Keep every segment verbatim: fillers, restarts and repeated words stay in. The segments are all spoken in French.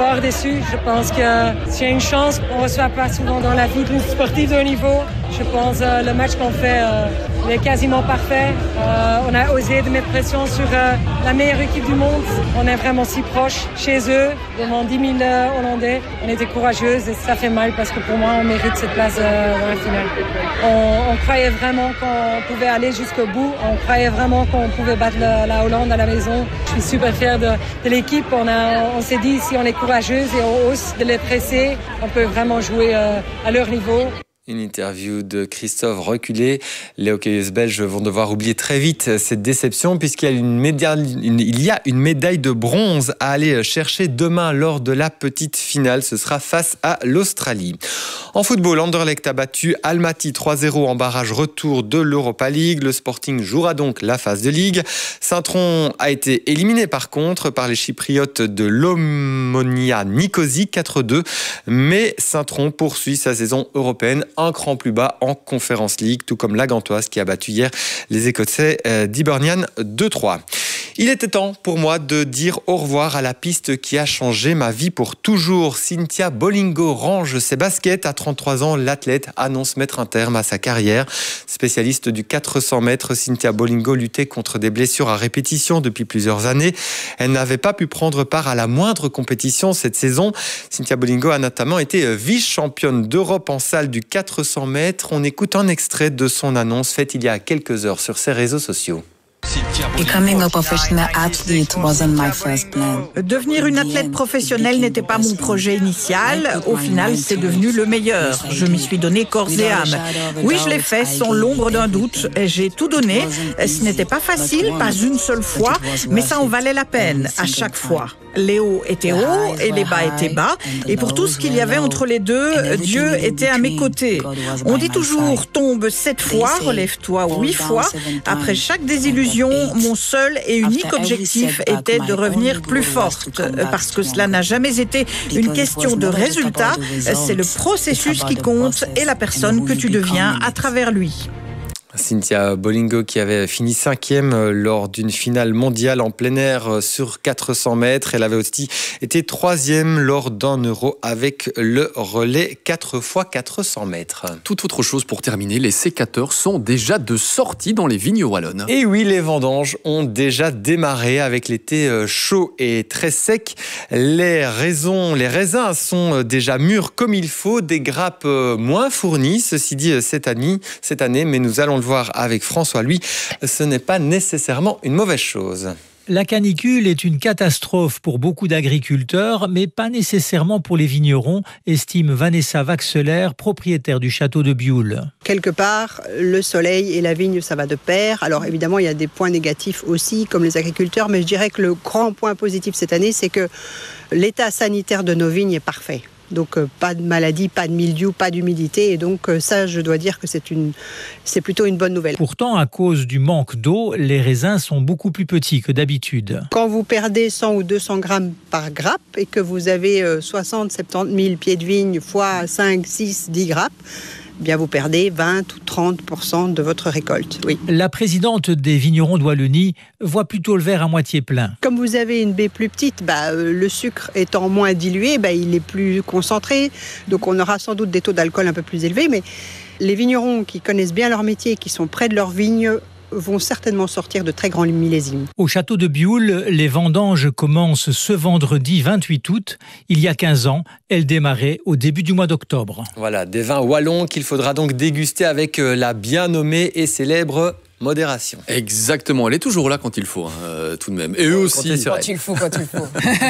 fort déçu. Je pense que s'il y a une chance, on ne reçoit pas souvent dans la vie d'une sportive de haut niveau. Je pense que euh, le match qu'on fait euh, il est quasiment parfait. Euh, on a osé de mettre pression sur euh, la meilleure équipe du monde. On est vraiment si proche chez eux, devant dix mille euh, Hollandais. On était courageuses et ça fait mal parce que pour moi, on mérite cette place euh, dans la finale. On, on croyait vraiment qu'on pouvait aller jusqu'au bout. On croyait vraiment qu'on pouvait battre la, la Hollande à la maison. Je suis super fière de, de l'équipe. On, a, on s'est dit, si on est courageuse et on ose de les presser, on peut vraiment jouer euh, à leur niveau. Une interview de Christophe Reculé. Les hockeyeuses belges vont devoir oublier très vite cette déception puisqu'il y a une médaille, une, il y a une médaille de bronze à aller chercher demain lors de la petite finale. Ce sera face à l'Australie. En football, Anderlecht a battu Almaty trois zéro en barrage retour de l'Europa League. Le Sporting jouera donc la phase de Ligue. Saint-Tron a été éliminé par contre par les Chypriotes de l'Omonia Nicosie quatre deux. Mais Saint-Tron poursuit sa saison européenne un cran plus bas en Conference League, tout comme la Gantoise qui a battu hier les Écossais d'Hibernian deux trois. Il était temps pour moi de dire au revoir à la piste qui a changé ma vie pour toujours. Cynthia Bolingo range ses baskets. À trente-trois ans, l'athlète annonce mettre un terme à sa carrière. Spécialiste du quatre cents mètres, Cynthia Bolingo luttait contre des blessures à répétition depuis plusieurs années. Elle n'avait pas pu prendre part à la moindre compétition cette saison. Cynthia Bolingo a notamment été vice-championne d'Europe en salle du quatre cents mètres. On écoute un extrait de son annonce faite il y a quelques heures sur ses réseaux sociaux. Becoming a professional athlete wasn't my first plan. Devenir une athlète professionnelle n'était pas mon projet initial. Au final, c'est devenu le meilleur. Je m'y suis donné corps et âme. Oui, je l'ai fait sans l'ombre d'un doute. J'ai tout donné. Ce n'était pas facile, pas une seule fois, mais ça en valait la peine à chaque fois. Les hauts étaient hauts et les bas étaient bas. Et pour tout ce qu'il y avait entre les deux, Dieu était à mes côtés. On dit toujours, tombe sept fois, relève-toi huit fois. Après chaque désillusion, mon seul et unique objectif était de revenir plus forte. Parce que cela n'a jamais été une question de résultat. C'est le processus qui compte et la personne que tu deviens à travers lui. Cynthia Bolingo qui avait fini cinquième lors d'une finale mondiale en plein air sur quatre cents mètres. Elle avait aussi été troisième lors d'un euro avec le relais quatre fois quatre cents mètres. Toute autre chose pour terminer, les sécateurs sont déjà de sortie dans les vignes wallonnes. Et oui, les vendanges ont déjà démarré avec l'été chaud et très sec. Les raisins, les raisins sont déjà mûrs comme il faut, des grappes moins fournies, ceci dit cette année, cette année mais nous allons le voir avec François, lui, ce n'est pas nécessairement une mauvaise chose. La canicule est une catastrophe pour beaucoup d'agriculteurs, mais pas nécessairement pour les vignerons, estime Vanessa Vaxeler, propriétaire du château de Bioul. Quelque part, le soleil et la vigne, ça va de pair. Alors évidemment, il y a des points négatifs aussi, comme les agriculteurs, mais je dirais que le grand point positif cette année, c'est que l'état sanitaire de nos vignes est parfait. Donc euh, pas de maladie, pas de mildiou, pas d'humidité. Et donc euh, ça, je dois dire que c'est, une, c'est plutôt une bonne nouvelle. Pourtant, à cause du manque d'eau, les raisins sont beaucoup plus petits que d'habitude. Quand vous perdez cent ou deux cents grammes par grappe et que vous avez euh, soixante à soixante-dix mille pieds de vigne fois cinq, six, dix grappes, bien vous perdez vingt ou trente pour cent de votre récolte. Oui. La présidente des vignerons de Wallonie voit plutôt le verre à moitié plein. Comme vous avez une baie plus petite, bah, euh, le sucre étant moins dilué, bah, il est plus concentré. Donc on aura sans doute des taux d'alcool un peu plus élevés. Mais les vignerons qui connaissent bien leur métier, qui sont près de leurs vignes, vont certainement sortir de très grands millésimes. Au château de Bioul, les vendanges commencent ce vendredi vingt-huit août. Il y a quinze ans, elles démarraient au début du mois d'octobre. Voilà, des vins wallons qu'il faudra donc déguster avec la bien nommée et célèbre modération. Exactement, elle est toujours là quand il faut, hein, euh, tout de même. Et eux aussi. Quand il faut, quand il faut.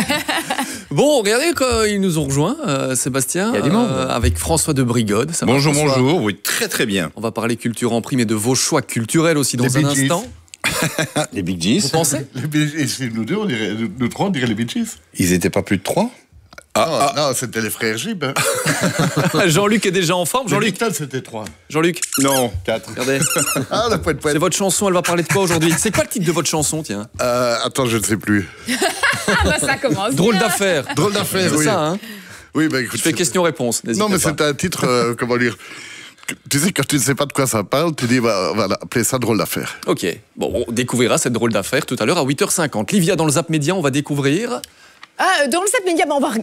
Bon, regardez, quand ils nous ont rejoints, euh, Sébastien, il y a du monde. Euh, avec François de Brigode. Ça bonjour, va, François bonjour, oui, très très bien. On va parler culture en prime et de vos choix culturels aussi dans les un instant. Les Big Gees. Vous pensez? Et c'est nous deux, on dirait, nous trois, on dirait les Big Gees. Ils n'étaient pas plus de trois? Ah, non, ah. non, c'était les frères Gib. Hein. Jean-Luc est déjà en forme. Jean-Luc, c'était trois. Jean-Luc. Non, quatre. Regardez. Ah, la poète, poète. C'est votre chanson, elle va parler de quoi aujourd'hui? C'est quoi le titre de votre chanson, tiens? euh, Attends, je ne sais plus. Bah, ça commence. Drôle d'affaire. Drôle d'affaire, c'est oui. ça, hein? Oui, bah écoute. Je fais question-réponse. Non, mais pas. c'est un titre, euh, comment dire. Tu sais, quand tu ne sais pas de quoi ça parle, tu dis, bah, voilà, appelez ça drôle d'affaire. Ok. Bon, on découvrira cette drôle d'affaire tout à l'heure à huit heures cinquante. Livia, dans le Zap Média, on va découvrir. Ah, dans le Zap Média, bah on va